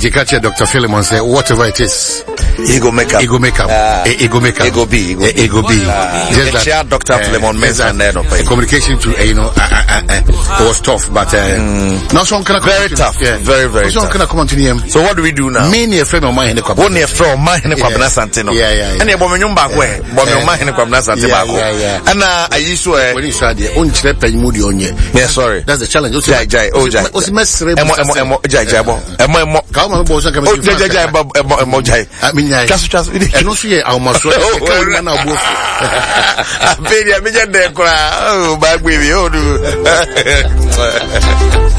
you catch Dr. Philemon say whatever it is, he go make up. He go be. Just that Dr. Philemon mentioned that communication to it was tough, but now some kind of very tough, very tough. Kind of continue. So what do we do now? Many a friend of mine in the club. One a friend of mine in the club Santino. Yeah. And a woman back where mine in the club Santino. And I used to when you said the own trip and moody on you. Yeah, sorry. That's the challenge. Jai. What's mess? Jai. I mean, just and also, I almost I paid you. Oh, back with you.